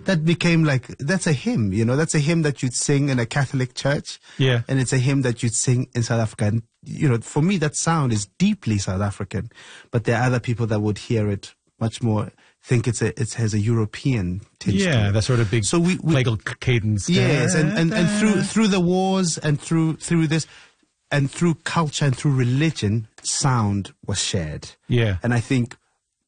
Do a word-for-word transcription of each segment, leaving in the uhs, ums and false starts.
that became like, that's a hymn, you know, that's a hymn that you'd sing in a Catholic church. Yeah. And it's a hymn that you'd sing in South Africa. And, you know, for me, that sound is deeply South African. But there are other people that would hear it much more, think it's a, it has a European tinge. Yeah, to it. that sort of big so we, we, plagal cadence. Yes, and, and, and through through the wars and through through this and through culture and through religion, sound was shared. Yeah. And I think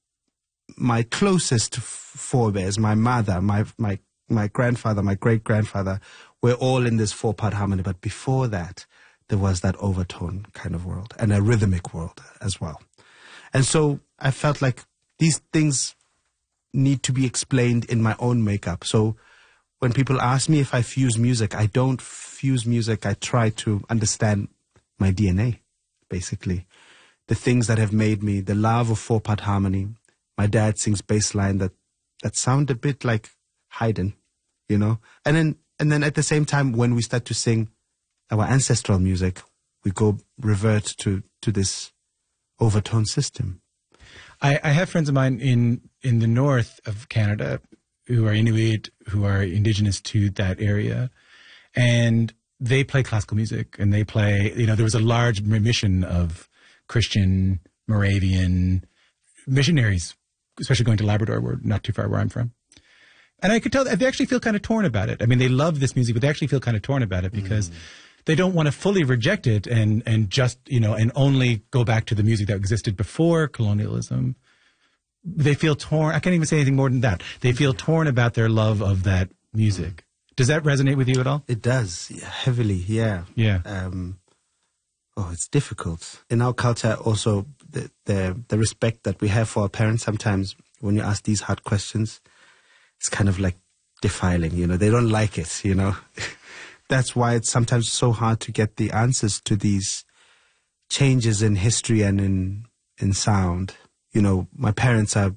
my closest forebears, my mother, my my my grandfather, my great grandfather, were all in this four part harmony. But before that, there was that overtone kind of world and a rhythmic world as well. And so I felt like these things need to be explained in my own makeup. So when people ask me if I fuse music, I don't fuse music. I try to understand my D N A, basically. The things that have made me, the love of four-part harmony. My dad sings bass line that, that sound a bit like Haydn, you know? And then, and then at the same time, when we start to sing our ancestral music, we go revert to, to this overtone system. I, I have friends of mine in, in the north of Canada who are Inuit, who are indigenous to that area, and they play classical music, and they play, you know, there was a large mission of Christian, Moravian missionaries, especially going to Labrador, where not too far where I'm from. And I could tell that they actually feel kind of torn about it. I mean, they love this music, but they actually feel kind of torn about it because mm. they don't want to fully reject it and, and just, you know, and only go back to the music that existed before colonialism. They feel torn. I can't even say anything more than that. They feel torn about their love of that music. Does that resonate with you at all? It does, yeah, heavily, yeah. Yeah. Um, oh, it's difficult. In our culture also, the, the, the respect that we have for our parents, sometimes when you ask these hard questions, it's kind of like defiling, you know. They don't like it, you know. That's why it's sometimes so hard to get the answers to these changes in history and in, in sound. You know, my parents are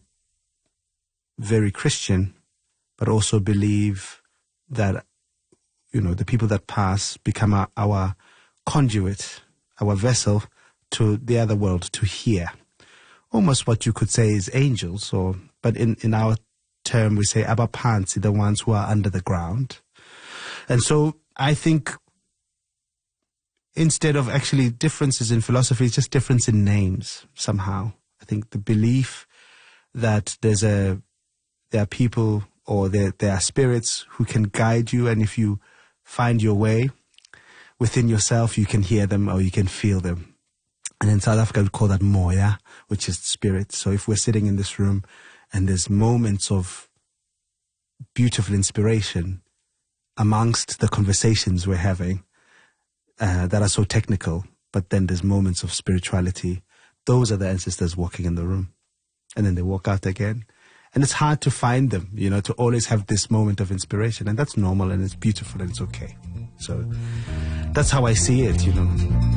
very Christian, but also believe that, you know, the people that pass become our, our conduit, our vessel to the other world to hear. Almost what you could say is angels, or but in, in our term we say abapansi, the ones who are under the ground. And so I think instead of actually differences in philosophy, it's just difference in names somehow. I think the belief that there's a there are people or there there are spirits who can guide you, and if you find your way within yourself, you can hear them or you can feel them. And in South Africa, we call that moya, which is spirit. So if we're sitting in this room and there's moments of beautiful inspiration amongst the conversations we're having uh, that are so technical, but then there's moments of spirituality, those are the ancestors walking in the room. And then they walk out again. And it's hard to find them, you know, to always have this moment of inspiration. And that's normal and it's beautiful and it's okay. So that's how I see it, you know.